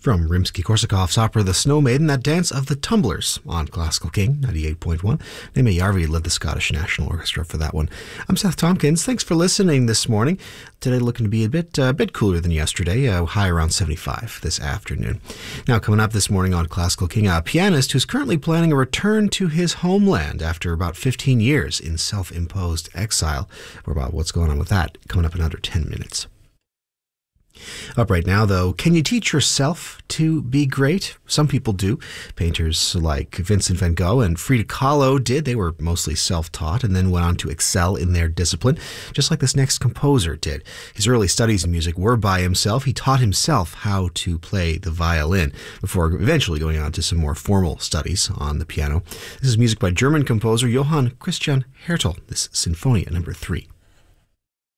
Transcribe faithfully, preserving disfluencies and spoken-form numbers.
From Rimsky-Korsakov's opera The Snow Maiden, that dance of the Tumblers on Classical King ninety-eight point one. Naima Yarvi led the Scottish National Orchestra for that one. I'm Seth Tompkins. Thanks for listening this morning. Today looking to be a bit a uh, bit cooler than yesterday, uh, high around seventy-five this afternoon. Now, coming up this morning on Classical King, a pianist who's currently planning a return to his homeland after about fifteen years in self-imposed exile. We're about what's going on with that coming up in under ten minutes. Up right now, though, can you teach yourself to be great? Some people do. Painters like Vincent van Gogh and Frida Kahlo did. They were mostly self-taught and then went on to excel in their discipline, just like this next composer did. His early studies in music were by himself. He taught himself how to play the violin before eventually going on to some more formal studies on the piano. This is music by German composer Johann Christian Hertel. This is Sinfonia number three.